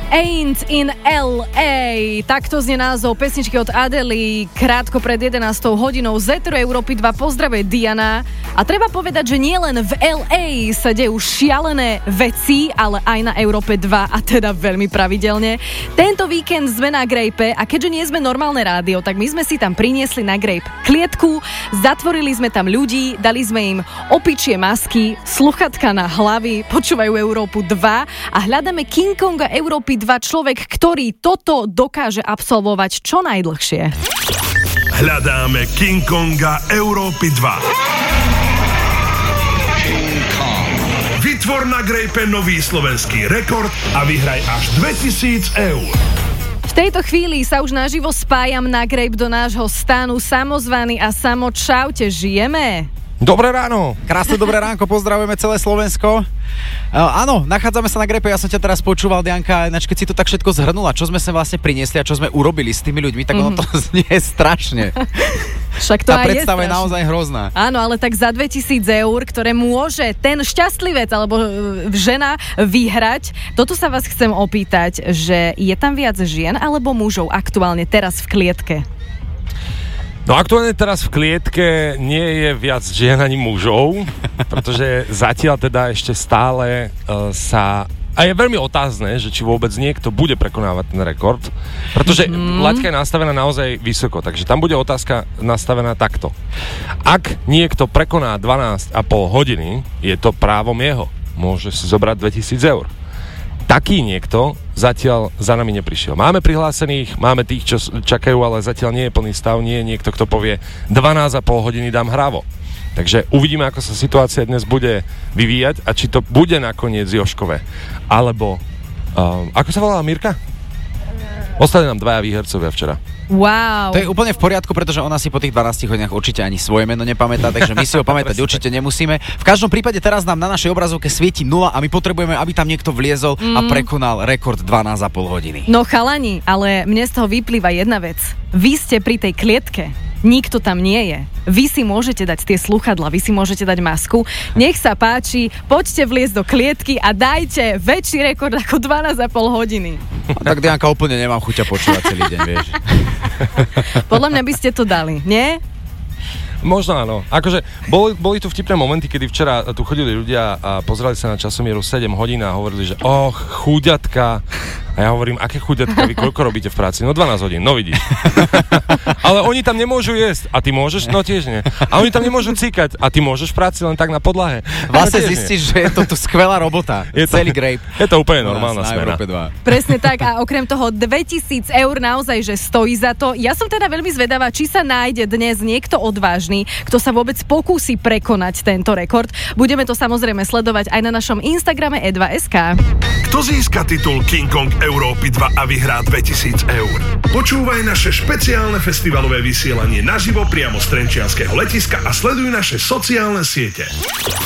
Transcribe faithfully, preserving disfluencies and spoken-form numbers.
Ain't in el ej. Takto znie názov pesničky od Adely. Krátko pred jedenástou hodinou z Eteru Európy dva pozdravuje Diana. A treba povedať, že nie len v el ej sa dejú šialené veci, ale aj na Európe dva, a teda veľmi pravidelne. Tento víkend sme na Grape a keďže nie sme normálne rádio, tak my sme si tam priniesli na Grape klietku, zatvorili sme tam ľudí, dali sme im opičie masky, sluchatka na hlavy, počúvajú Európu dva a hľadáme King Konga Európy dva, človek, ktorý toto dokáže absolvovať čo najdlhšie. Hľadáme King Konga Európy dva. Vytvor na Grape nový slovenský rekord a vyhraj až dvetisíc eur. V tejto chvíli sa už naživo spájam na Grape do nášho stanu. Samozvaný a Samo, čaute, žijeme? Dobré ráno. Krásne dobré ránko, pozdravujeme celé Slovensko. Uh, áno, nachádzame sa na Grape, ja som ťa teraz počúval, Dianka, ináč keď si to tak všetko zhrnula, čo sme sa vlastne priniesli a čo sme urobili s tými ľuďmi, tak mm-hmm. ono to znie strašne. Však to tá aj predstava je, je naozaj hrozná. Áno, ale tak za dvetisíc eur, ktoré môže ten šťastlivec alebo žena vyhrať, toto sa vás chcem opýtať, že je tam viac žien alebo mužov aktuálne teraz v klietke? No aktuálne teraz v klietke nie je viac žien ani mužov, pretože zatiaľ teda ešte stále uh, sa... A je veľmi otázne, že či vôbec niekto bude prekonávať ten rekord, pretože mm. laťka je nastavená naozaj vysoko, takže tam bude otázka nastavená takto. Ak niekto prekoná dvanásť a pol hodiny, je to právom jeho. Môže si zobrať dvetisíc eur. Taký niekto zatiaľ za nami neprišiel. Máme prihlásených, máme tých, čo čakajú, ale zatiaľ nie je plný stav, nie je niekto, kto povie dvanásť a pol hodiny dám hravo. Takže uvidíme, ako sa situácia dnes bude vyvíjať a či to bude nakoniec Jožkové. Alebo, uh, ako sa volala Mirka? Ostali nám dvaja výhercovia včera. Wow. To je úplne v poriadku, pretože ona si po tých dvanástich hodinách určite ani svoje meno nepamätá, takže my si ho pamätať určite nemusíme. V každom prípade teraz nám na našej obrazovke svieti nula a my potrebujeme, aby tam niekto vliezol mm. a prekonal rekord dvanásť a pol hodiny. No chalani, ale mne z toho vyplýva jedna vec. Vy ste pri tej klietke. Nikto tam nie je. Vy si môžete dať tie sluchadla, vy si môžete dať masku. Nech sa páči, poďte vliezť do klietky a dajte väčší rekord ako dvanásť a pol hodiny. No, tak Dianka, úplne nemám chuť ťa počúvať celý deň, vieš. Podľa mňa by ste to dali, nie? Možno áno. Akože boli, boli tu vtipné momenty, kedy včera tu chodili ľudia a pozerali sa na časomieru sedem hodín a hovorili, že och, chúďatka. A ja hovorím, aké chúďatka, vy koľko robíte v práci? No dvanásť hodín, no vidíš. Ale oni tam nemôžu jesť. A ty môžeš? No tiež nie. A oni tam nemôžu cíkať. A ty môžeš v práci len tak na podlahe. Vlastne no, zistíš, že je to tu skvelá robota. Je to, celý Grape. Je to úplne normálna smena. Presne tak. A okrem toho dvetisíc eur naozaj, že stojí za to. Ja som teda veľmi zvedavá, či sa nájde dnes niekto odvážny, kto sa vôbec pokúsi prekonať tento rekord. Budeme to samozrejme sledovať aj na našom Instagrame e dva bodka es ká. Kto získa titul King Kong Európy dva a vyhrá dvetisíc eur? Počúvaj naše špeciálne festivalové vysielanie naživo priamo z trenčianskeho letiska a sleduj naše sociálne siete.